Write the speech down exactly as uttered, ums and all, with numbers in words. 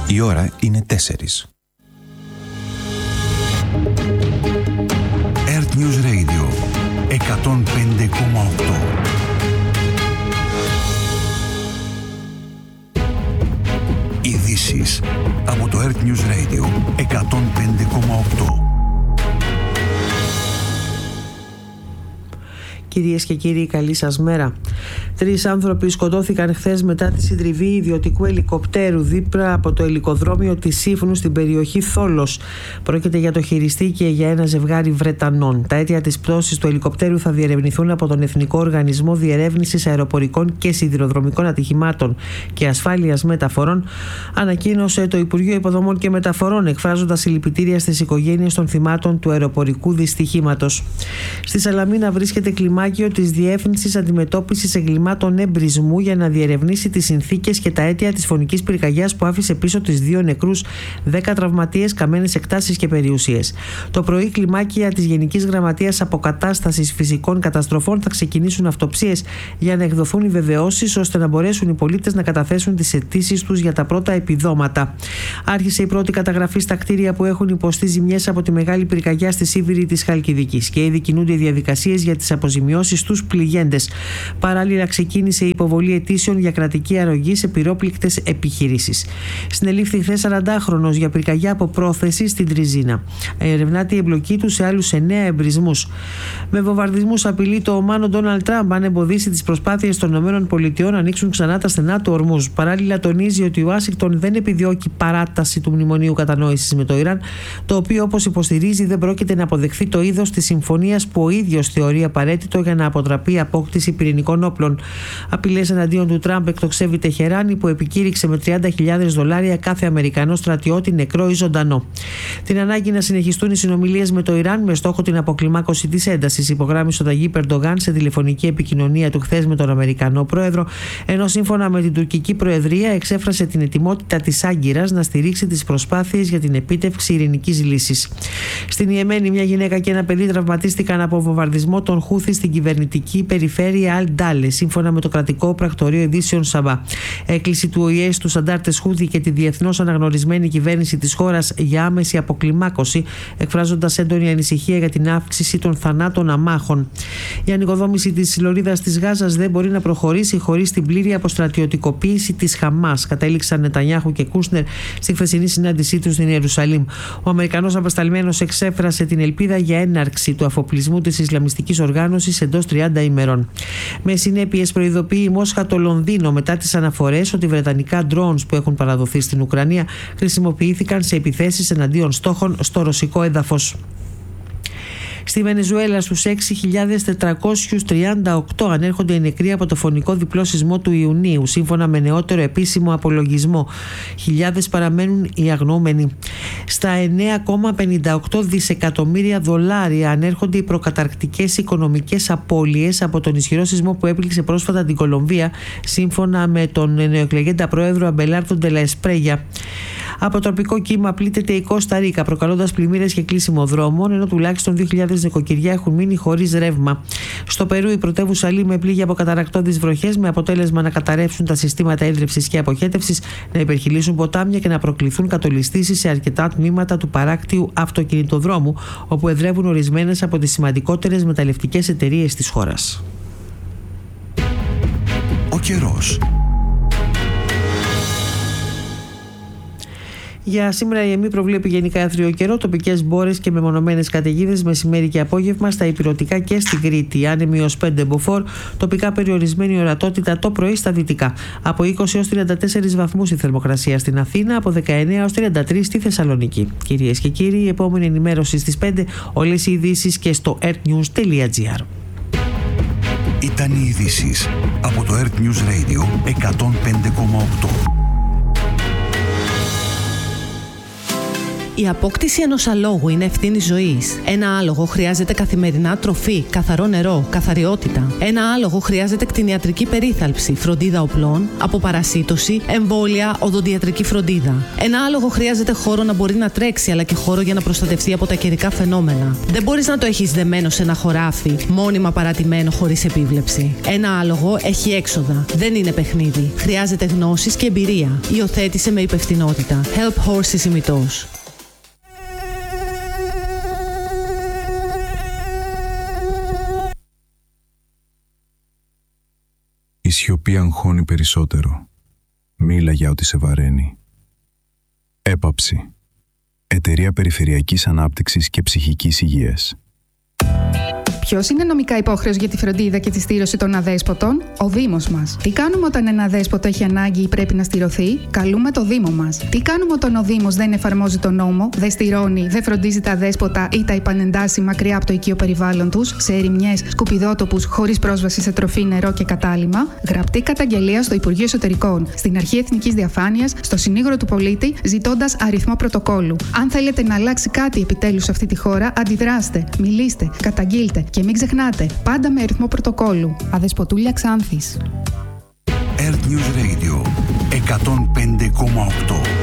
Η ώρα είναι τέσσερις. Earth News Radio εκατόν πέντε κόμμα οκτώ. Ειδήσεις από το Earth News Radio εκατόν πέντε κόμμα οκτώ. Κυρίες και κύριοι, καλή σας μέρα. Τρεις άνθρωποι σκοτώθηκαν χθες μετά τη συντριβή ιδιωτικού ελικοπτέρου δίπλα από το ελικοδρόμιο της Σύφνου στην περιοχή Θόλος. Πρόκειται για το χειριστή και για ένα ζευγάρι Βρετανών. Τα αίτια της πτώσης του ελικοπτέρου θα διερευνηθούν από τον Εθνικό Οργανισμό Διερεύνησης Αεροπορικών και Σιδηροδρομικών Ατυχημάτων και Ασφάλειας Μεταφορών, ανακοίνωσε το Υπουργείο Υποδομών και Μεταφορών, εκφράζοντας συλληπιτήρια στις οικογένειες των θυμάτων του αεροπορικού δυστυχήματος. Στη Σαλαμίνα βρίσκεται κλιμάκιο της Διεύθυνσης Αντιμετώπισης Εγκλημάτων Εμπρισμού για να διερευνήσει τις συνθήκες και τα αίτια της φωνικής πυρκαγιάς που άφησε πίσω τις δύο νεκρούς, δέκα τραυματίες, καμένες εκτάσεις και περιουσίες. Το πρωί, κλιμάκια της Γενικής Γραμματείας Αποκατάστασης Φυσικών Καταστροφών θα ξεκινήσουν αυτοψίες για να εκδοθούν οι βεβαιώσεις ώστε να μπορέσουν οι πολίτες να καταθέσουν τις αιτήσεις τους για τα πρώτα επιδόματα. Άρχισε η πρώτη καταγραφή στα κτίρια που έχουν υποστεί ζημιές από τη μεγάλη πυρκαγιά στη Σίβηρη της Χαλκιδικής και ήδη κινούνται οι διαδικασίες για τις αποζημιώσεις στους πληγέντες. Παράλληλα, ξεκίνησε η υποβολή αιτήσεων για κρατική αρρωγή σε πυρόπληκτες επιχειρήσεις. Συνελήφθη χθες σαραντάχρονος για πυρκαγιά από πρόθεση στην Τριζίνα. Ερευνάται η εμπλοκή του σε άλλους εννέα εμπρισμούς. Με βομβαρδισμούς απειλεί το Ομάν ο Ντόναλντ Τραμπ αν εμποδίσει τις προσπάθειες των ΗΠΑ να ανοίξουν ξανά τα στενά του ορμούς. Παράλληλα, τονίζει ότι η Ουάσιγκτον δεν επιδιώκει παράταση του μνημονίου κατανόησης με το Ιράν, το οποίο, όπως υποστηρίζει, δεν πρόκειται να αποδεχθεί το είδος της συμφωνίας που ο ίδιος θεωρεί απαραίτητο για να αποτραπεί η απόκτηση πυρηνικών όπλων. Απειλές εναντίον του Τραμπ εκτοξεύει η Τεχεράνη, που επικήρυξε με τριάντα χιλιάδες δολάρια κάθε Αμερικανό στρατιώτη, νεκρό ή ζωντανό. Την ανάγκη να συνεχιστούν οι συνομιλίες με το Ιράν με στόχο την αποκλιμάκωση της έντασης υπογράμμισε ο Ταγίπ Ερντογάν σε τηλεφωνική επικοινωνία του χθες με τον Αμερικανό πρόεδρο, ενώ σύμφωνα με την τουρκική προεδρία εξέφρασε την ετοιμότητα της Άγκυρας να στηρίξει τις προσπάθειες για την επίτευξη ειρηνικής λύσης. Στην Ιεμένη, μια γυναίκα και ένα παιδί τραυματίστηκαν από βομβαρδισμό των Χούθη στην κυβερνητική περιφέρεια Αλ-Ντάλε, σύμφωνα με το κρατικό πρακτορείο ειδήσεων Σαμπά. Έκκληση του Ο Η Ε στους αντάρτες Χούθη και τη διεθνώς αναγνωρισμένη κυβέρνηση της χώρας για άμεση αποκλιμάκωση, εκφράζοντας έντονη ανησυχία για την αύξηση των θανάτων αμάχων. Η ανοικοδόμηση της λωρίδας της Γάζας δεν μπορεί να προχωρήσει χωρίς την πλήρη αποστρατιωτικοποίηση της Χαμάς, κατέληξαν Νετανιάχου και Κούσνερ στη χθεσινή συνάντησή τους στην Ιερουσαλήμ. Ο Αμερικανός απεσταλμένος εξέφρασε την ελπίδα για έναρξη του αφοπλισμού της Ισλαμιστικής οργάνωσης εντός τριάντα ημερών. Με συνέπειες, προειδοποιεί η Μόσχα το Λονδίνο μετά τις αναφορές ότι βρετανικά drones που έχουν παραδοθεί στην Ουκρανία χρησιμοποιήθηκαν σε επιθέσεις εναντίον στόχων στο ρωσικό έδαφος. Στη Βενεζουέλα, στους έξι χιλιάδες τετρακόσιους τριάντα οκτώ ανέρχονται οι νεκροί από το φωνικό διπλό σεισμό του Ιουνίου, σύμφωνα με νεότερο επίσημο απολογισμό. Χιλιάδες παραμένουν οι αγνοούμενοι. Στα εννέα κόμμα πενήντα οκτώ δισεκατομμύρια δολάρια ανέρχονται οι προκαταρκτικές οικονομικές απώλειες από τον ισχυρό σεισμό που έπληξε πρόσφατα την Κολομβία, σύμφωνα με τον νεοεκλεγέντα πρόεδρο Αμπελάρντο ντε λα Εσπρέγια. Από τροπικό κύμα πλήττεται η Κώστα Ρίκα, προκαλώντας πλημμύρες και κλείσιμο δρόμων, ενώ τουλάχιστον δύο χιλιάδες νοικοκυριά έχουν μείνει χωρίς ρεύμα. Στο Περού, η πρωτεύουσα Λίμα πλήγει από καταρρακτώδεις βροχές, με αποτέλεσμα να καταρρεύσουν τα συστήματα έλρευσης και αποχέτευσης, να υπερχειλήσουν ποτάμια και να προκληθούν κατολιστήσεις σε αρκετά τμήματα του παράκτιου αυτοκινητοδρόμου, όπου εδρεύουν ορισμένες από τις σημαντικότερες μεταλλευτικές εταιρείες της χώρας. Ο καιρός. Για σήμερα η ΕΜΗ προβλέπει γενικά άθριο καιρό, τοπικές μπόρες και μεμονωμένες καταιγίδες μεσημέρι και απόγευμα στα ηπειρωτικά και στην Κρήτη. Άνεμη ως πέντε μποφόρ, τοπικά περιορισμένη ορατότητα το πρωί στα δυτικά. Από είκοσι έως τριάντα τέσσερις βαθμούς η θερμοκρασία στην Αθήνα, από δεκαεννέα έως τριάντα τρία στη Θεσσαλονίκη. Κυρίες και κύριοι, η επόμενη ενημέρωση στις πέντε, όλες οι ειδήσεις και στο earthnews τελεία gr. Ήταν οι ειδήσεις από το Earth News Radio εκατόν πέντε κόμμα οκτώ. Η απόκτηση ενός αλόγου είναι ευθύνη ζωής. Ένα άλογο χρειάζεται καθημερινά τροφή, καθαρό νερό, καθαριότητα. Ένα άλογο χρειάζεται κτηνιατρική περίθαλψη, φροντίδα οπλών, αποπαρασίτωση, εμβόλια, οδοντιατρική φροντίδα. Ένα άλογο χρειάζεται χώρο να μπορεί να τρέξει, αλλά και χώρο για να προστατευτεί από τα καιρικά φαινόμενα. Δεν μπορείς να το έχεις δεμένο σε ένα χωράφι, μόνιμα παρατημένο χωρίς επίβλεψη. Ένα άλογο έχει έξοδα. Δεν είναι παιχνίδι. Χρειάζεται γνώσεις και εμπειρία. Υιοθέτησε με υπευθυνότητα. Help Horses ημιτός. Η σιωπή αγχώνει περισσότερο. Μίλα για ό,τι σε βαραίνει. Έπαψη. Εταιρεία Περιφερειακής Ανάπτυξης και Ψυχικής Υγείας. Ποιος είναι νομικά υπόχρεος για τη φροντίδα και τη στήρωση των αδέσποτων? Ο Δήμος μας. Τι κάνουμε όταν ένα αδέσποτο έχει ανάγκη ή πρέπει να στηρωθεί? Καλούμε το Δήμο μας. Τι κάνουμε όταν ο Δήμος δεν εφαρμόζει τον νόμο, δεν στηρώνει, δεν φροντίζει τα αδέσποτα ή τα επανεντάσσει μακριά από το οικείο περιβάλλον τους, σε ερημιές, σκουπιδότοπους, χωρίς πρόσβαση σε τροφή, νερό και κατάλυμμα? Γραπτή καταγγελία στο Υπουργείο Εσωτερικών, στην Αρχή Εθνικής Διαφάνειας, στο Συνήγορο του Πολίτη, ζητώντας αριθμό πρωτοκόλου. Αν θέλετε να αλλάξει κάτι επιτέλους σε αυτή τη χώρα, αντιδράστε, μιλήστε, καταγγείλτε. Και μην ξεχνάτε, πάντα με αριθμό πρωτοκόλου. Αδεσποτούλια Ξάνθης. Earth News Radio εκατόν πέντε κόμμα οκτώ.